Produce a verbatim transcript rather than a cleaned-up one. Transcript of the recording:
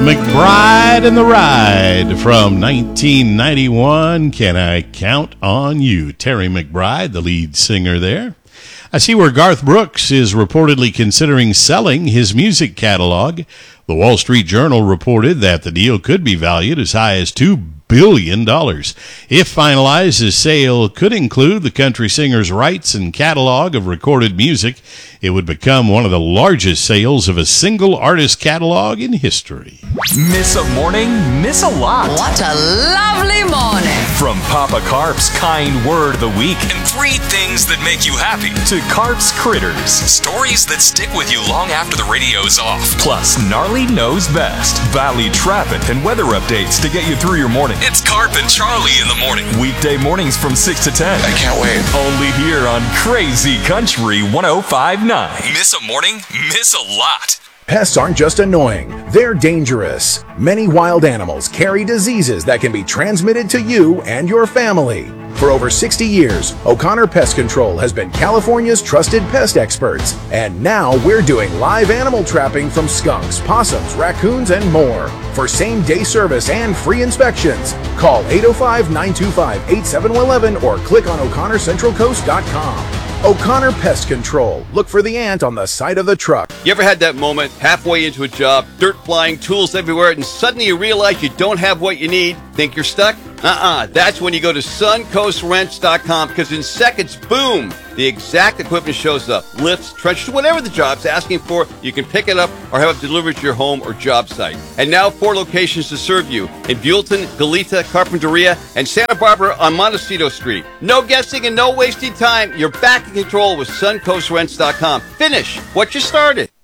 McBride and the Ride from nineteen ninety-one. Can I Count on You? Terry McBride, the lead singer there. I see where Garth Brooks is reportedly considering selling his music catalog. The Wall Street Journal reported that the deal could be valued as high as two billion dollars. If finalized, the sale could include the country singer's rights and catalog of recorded music. It would become one of the largest sales of a single artist catalog in history. Miss a morning, miss a lot. What a lovely morning. From Papa Carp's kind word of the week and three things that make you happy to Carp's Critters, stories that stick with you long after the radio's off. Plus, Gnarly Knows Best, Valley Traffic, and weather updates to get you through your morning. It's Carp and Charlie in the morning. Weekday mornings from six to ten. I can't wait. Only here on Crazy Country one oh five point nine. Miss a morning, miss a lot. Pests aren't just annoying, they're dangerous. Many wild animals carry diseases that can be transmitted to you and your family. For over sixty years, O'Connor Pest Control has been California's trusted pest experts. And now we're doing live animal trapping from skunks, possums, raccoons, and more. For same-day service and free inspections, call eight oh five, nine two five, eight seven one one or click on O'Connor Central Coast dot com. O'Connor Pest Control. Look for the ant on the side of the truck. You ever had that moment halfway into a job, dirt flying, tools everywhere, and suddenly you realize you don't have what you need? Think you're stuck? Uh-uh. That's when you go to Suncoast Rents dot com, because in seconds, boom, the exact equipment shows up. Lifts, trenchers, whatever the job's asking for, you can pick it up or have it delivered to your home or job site. And now four locations to serve you in Buellton, Goleta, Carpinteria, and Santa Barbara on Montecito Street. No guessing and no wasting time. You're back in control with Suncoast Rents dot com. Finish what you started.